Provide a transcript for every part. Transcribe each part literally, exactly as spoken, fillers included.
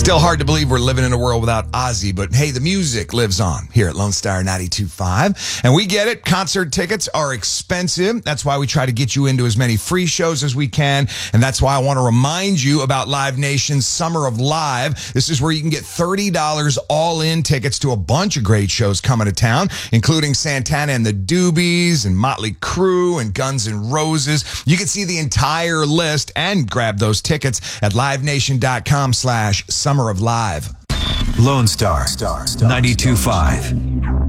Still hard to believe we're living in a world without Ozzy, but hey, the music lives on here at Lone Star ninety-two point five. And we get it. Concert tickets are expensive. That's why we try to get you into as many free shows as we can. And that's why I want to remind you about Live Nation's Summer of Live. This is where you can get thirty dollars all-in tickets to a bunch of great shows coming to town, including Santana and the Doobies and Motley Crue and Guns N' Roses. You can see the entire list and grab those tickets at livenation.com slash summer of live. Lone Star, ninety-two point five.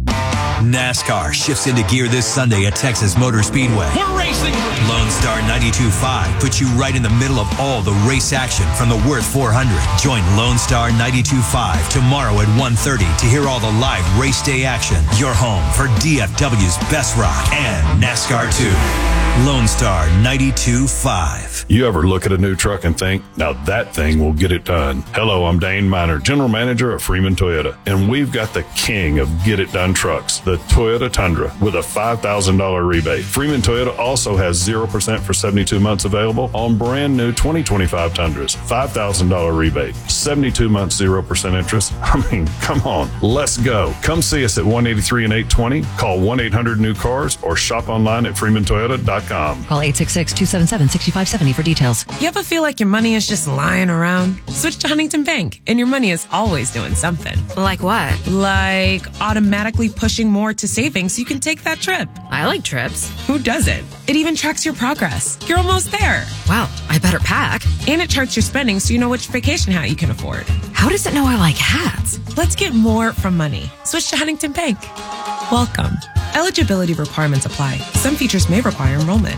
NASCAR shifts into gear this Sunday at Texas Motor Speedway. We're racing! Lone Star ninety-two point five puts you right in the middle of all the race action from the Worth four hundred. Join Lone Star ninety-two point five tomorrow at one thirty to hear all the live race day action. Your home for D F W's Best Rock and NASCAR two. Lone Star ninety-two point five. You ever look at a new truck and think, now that thing will get it done? Hello, I'm Dane Miner, General Manager of Freeman Toyota, and we've got the king of get it done trucks, the Toyota Tundra, with a five thousand dollars rebate. Freeman Toyota also has zero percent for seventy-two months available on brand new twenty twenty-five Tundras, five thousand dollars rebate, seventy-two months zero percent interest. I mean, come on, let's go. Come see us at one eighty-three and eight twenty, call one eight hundred new cars, or shop online at freeman toyota dot com. Call eight six six, two seven seven, six five seven zero for details. You ever feel like your money is just lying around? Switch to Huntington Bank, and your money is always doing something. Like what? Like automatically pushing more to savings so you can take that trip. I like trips. Who doesn't? It even tracks your progress. You're almost there. Wow, I better pack. And it charts your spending so you know which vacation hat you can afford. How does it know I like hats? Let's get more from money. Switch to Huntington Bank. Welcome. Eligibility requirements apply. Some features may require enrollment.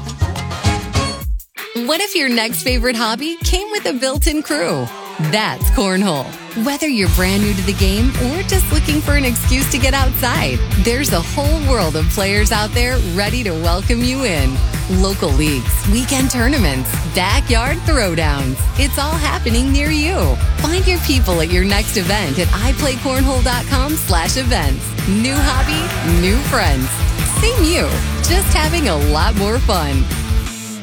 What if your next favorite hobby came with a built-in crew? That's Cornhole. Whether you're brand new to the game or just looking for an excuse to get outside, there's a whole world of players out there ready to welcome you in. Local leagues, weekend tournaments, backyard throwdowns. It's all happening near you. Find your people at your next event at iPlayCornhole.com slash events. New hobby, new friends. Same you, just having a lot more fun.